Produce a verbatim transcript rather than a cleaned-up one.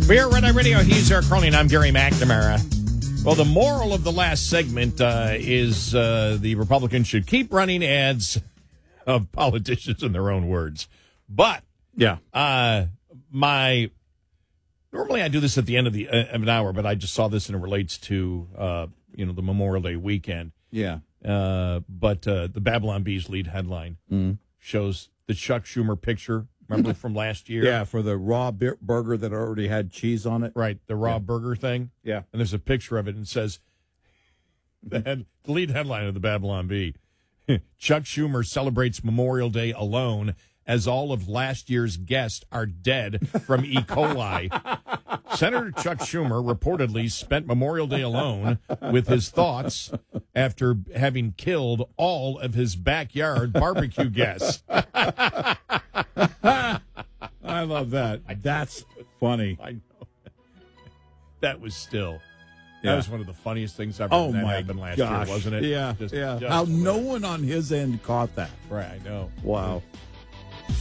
We are Red Eye Radio. He's Eric Cronin. I'm Gary McNamara. Well, the moral of the last segment uh, is uh, the Republicans should keep running ads of politicians in their own words. But yeah, uh, my normally I do this at the end of the uh, of an hour, but I just saw this and it relates to uh, you know the Memorial Day weekend. Yeah. Uh, but uh, the Babylon Bee's lead headline mm. shows the Chuck Schumer picture. Remember from last year? Yeah, for the raw bir- burger that already had cheese on it. Right, the raw yeah. burger thing. Yeah. And there's a picture of it and it says, the, head, the lead headline of the Babylon Bee, Chuck Schumer celebrates Memorial Day alone as all of last year's guests are dead from E. coli. Senator Chuck Schumer reportedly spent Memorial Day alone with his thoughts after having killed all of his backyard barbecue guests. I love that. That's funny. I know. That was still, yeah. that was one of the funniest things I've ever oh that my happened last gosh. year, wasn't it? Yeah, Just, yeah. just How no one on his end caught that. Right, I know. Wow.